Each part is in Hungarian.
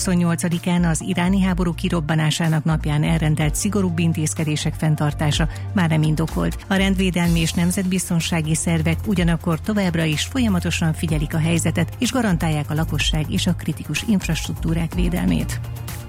28-án az iráni háború kirobbanásának napján elrendelt szigorúbb intézkedések fenntartása már nem indokolt. A rendvédelmi és nemzetbiztonsági szervek ugyanakkor továbbra is folyamatosan figyelik a helyzetet és garantálják a lakosság és a kritikus infrastruktúrák védelmét.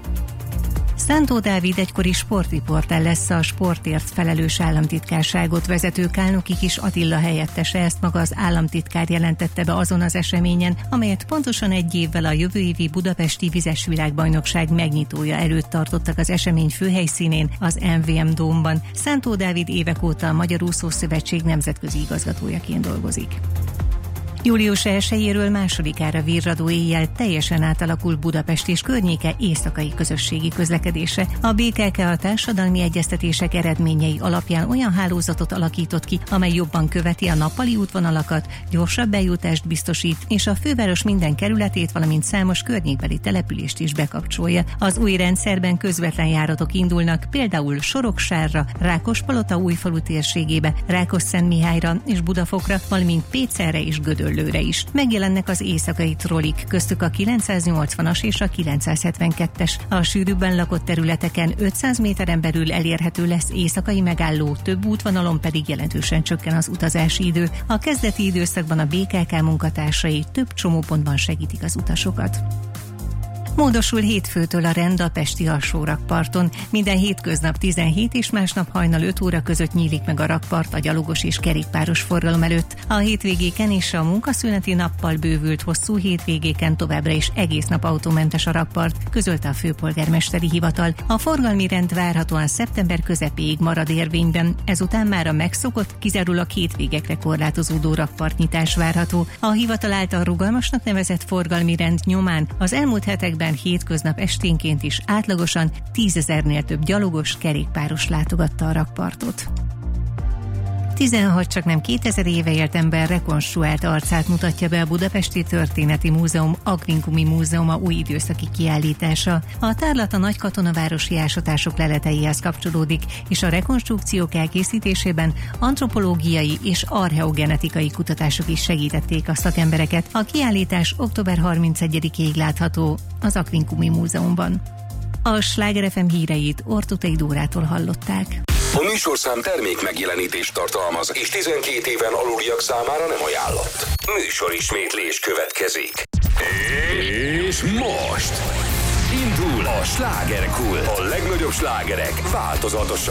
Szántó Dávid egykori sportriporter lesz a sportért felelős államtitkárságot vezető Kálnoki Kis Attila helyettese, ezt maga az államtitkár jelentette be azon az eseményen, amelyet pontosan egy évvel a jövő évi budapesti vizes világbajnokság megnyitója előtt tartottak az esemény főhelyszínén, az MVM Dómban. Szántó Dávid évek óta a Magyar Úszó Szövetség nemzetközi igazgatójaként dolgozik. Július 1-jéről 2-ára virradó éjjel teljesen átalakul Budapest és környéke éjszakai közösségi közlekedése. A BKK a társadalmi egyeztetések eredményei alapján olyan hálózatot alakított ki, amely jobban követi a nappali útvonalakat, gyorsabb bejutást biztosít, és a főváros minden kerületét, valamint számos környékbeli települést is bekapcsolja. Az új rendszerben közvetlen járatok indulnak, például Soroksárra, Rákospalota Újfalu térségébe, Rákosszentmihályra és Budafokra, valamint Pécelre és Gödöllőre is. Megjelennek az éjszakai trollik, köztük a 980-as és a 972-es. A sűrűbben lakott területeken 500 méteren belül elérhető lesz éjszakai megálló, több útvonalon pedig jelentősen csökken az utazási idő. A kezdeti időszakban a BKK munkatársai több csomópontban segítik az utasokat. Módosul hétfőtől a rend a pesti alsó rakparton. Minden hétköznap 17 és másnap hajnal 5 óra között nyílik meg a rakpart a gyalogos és kerékpáros forgalom előtt. A hétvégéken és a munkaszüneti nappal bővült hosszú hétvégéken továbbra is egész nap autómentes a rakpart, közölte a főpolgármesteri hivatal. A forgalmi rend várhatóan szeptember közepéig marad érvényben, ezután már a megszokott, kizárólag hétvégekre korlátozódó rakpartnyitás várható. A hivatal által rugalmasnak nevezett forgalmi rend nyomán az elmúlt hetekben hétköznap esténként is átlagosan 10 000-nél több gyalogos, kerékpáros látogatta a rakpartot. 16 csaknem 2000 éve élt ember rekonstruált arcát mutatja be a Budapesti Történeti Múzeum Agrinkumi Múzeuma új időszaki kiállítása. A tárlat a nagykatonavárosi ásatások leleteihez kapcsolódik, és a rekonstrukciók elkészítésében antropológiai és archeogenetikai kutatások is segítették a szakembereket. A kiállítás október 31-ig látható az Agrinkumi Múzeumban. A Sláger FM híreit Ortutei Dórától hallották. A műsorszám termék megjelenítést tartalmaz, és 12 éven aluliak számára nem ajánlott. Műsorismétlés következik. És most indul a Slágerkult. A legnagyobb slágerek változatosan.